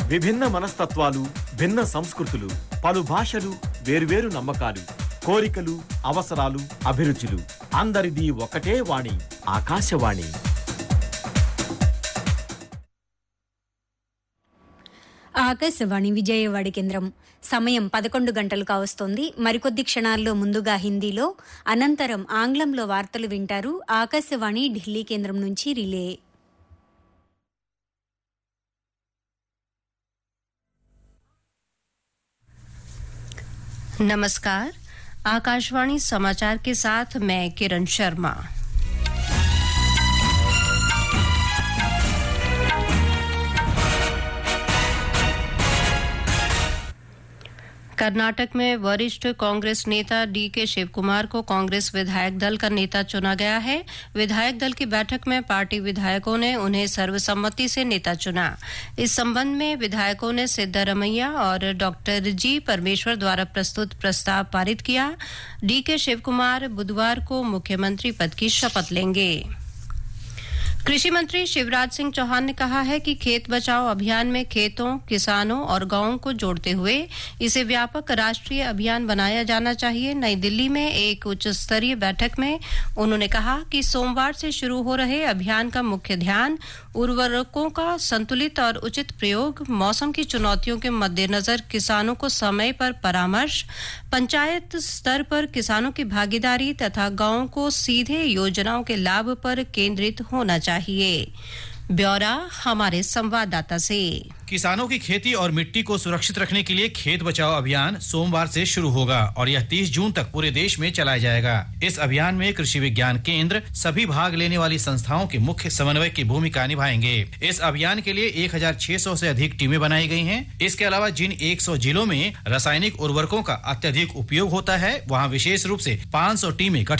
విభిన్న మనస్తత్వాలు, భిన్న సంస్కృతులు, పలు భాషలు, వేర్వేరు నమ్మకాలు, కోరికలు, అవసరాలు, అభిరుచులు, అందరిది ఒకటే వాణి, ఆకాశవాణి. ఆకాశవాణి విజయవాడ కేంద్రం. సమయం 11 గంటలు కావస్తోంది. మరికొద్ది క్షణాల్లో ముందుగా హిందీలో, అనంతరం ఆంగ్లంలో వార్తలు వింటారు. ఆకాశవాణి ఢిల్లీ కేంద్రం నుంచి రిలే. नमस्कार, आकाशवाणी समाचार के साथ मैं किरण शर्मा। कर्नाटक में वरिष्ठ कांग्रेस नेता डीके शिवकुमार को कांग्रेस विधायक दल का नेता चुना गया है। विधायक दल की बैठक में पार्टी विधायकों ने उन्हें सर्वसम्मति से नेता चुना। इस संबंध में विधायकों ने सिद्धारमैया और डॉक्टर जी परमेश्वर द्वारा प्रस्तुत प्रस्ताव पारित किया। डीके शिवकुमार बुधवार को मुख्यमंत्री पद की शपथ लेंगे। कृषि मंत्री शिवराज सिंह चौहान ने कहा है कि खेत बचाओ अभियान में खेतों, किसानों और गांवों को जोड़ते हुए इसे व्यापक राष्ट्रीय अभियान बनाया जाना चाहिए। नई दिल्ली में एक उच्च स्तरीय बैठक में उन्होंने कहा कि सोमवार से शुरू हो रहे अभियान का मुख्य ध्यान उर्वरकों का संतुलित और उचित प्रयोग, मौसम की चुनौतियों के मद्देनजर किसानों को समय पर परामर्श, पंचायत स्तर पर किसानों की भागीदारी तथा गांवों को सीधे योजनाओं के लाभ पर केंद्रित होना चाहिए। ब्यौरा हमारे संवाददाता से। किसानों की खेती और मिट्टी को सुरक्षित रखने के लिए खेत बचाओ अभियान सोमवार से शुरू होगा और यह 30 जून तक पूरे देश में चलाया जाएगा। इस अभियान में कृषि विज्ञान केंद्र सभी भाग लेने वाली संस्थाओं के मुख्य समन्वय की भूमिका निभाएंगे। इस अभियान के लिए 1600 से अधिक टीमें बनाई गई हैं। इसके अलावा जिन 100 जिलों में रासायनिक उर्वरकों का अत्यधिक उपयोग होता है, वहाँ विशेष रूप से 500 टीमें गठित